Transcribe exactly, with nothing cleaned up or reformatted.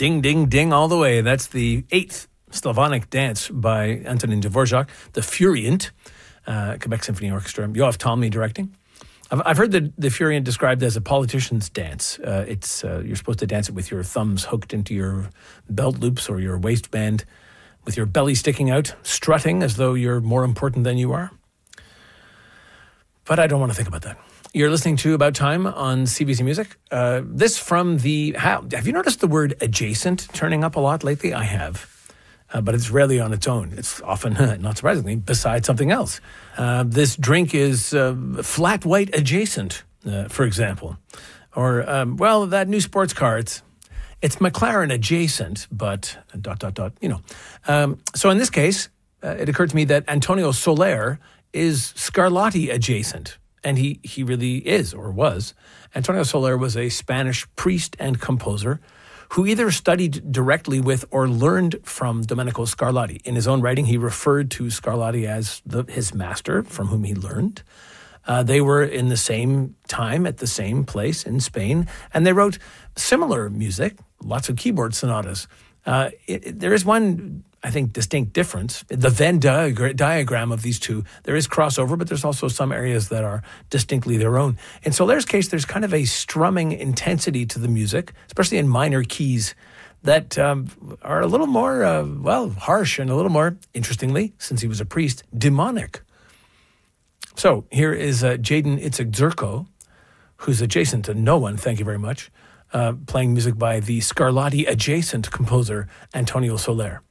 Ding, ding, ding all the way. That's the eighth Slavonic dance by Antonin Dvorak, the Furient, uh, Quebec Symphony Orchestra. Yoav Talmy directing. I've, I've heard the, the Furient described as a politician's dance. Uh, it's uh, you're supposed to dance it with your thumbs hooked into your belt loops or your waistband, with your belly sticking out, strutting as though you're more important than you are. But I don't want to think about that. You're listening to About Time on C B C Music. Uh, this from the... How, have you noticed the word adjacent turning up a lot lately? I have. Uh, but it's rarely on its own. It's often, not surprisingly, beside something else. Uh, this drink is uh, flat white adjacent, uh, for example. Or, um, well, that new sports car, it's, it's McLaren adjacent, but dot, dot, dot, you know. Um, so in this case, uh, it occurred to me that Antonio Soler is Scarlatti adjacent. And he, he really is, or was. Antonio Soler was a Spanish priest and composer who either studied directly with or learned from Domenico Scarlatti. In his own writing, he referred to Scarlatti as the, his master from whom he learned. Uh, they were in the same time at the same place in Spain, and they wrote similar music, lots of keyboard sonatas. Uh, it, it, there is one, I think, distinct difference. The Venn diag- diagram of these two, there is crossover, but there's also some areas that are distinctly their own. In Soler's case, there's kind of a strumming intensity to the music, especially in minor keys, that um, are a little more, uh, well, harsh and a little more, interestingly, since he was a priest, demonic. So here is uh, Jaden Itzig-Zerko, who's adjacent to no one, thank you very much, uh, playing music by the Scarlatti adjacent composer Antonio Soler.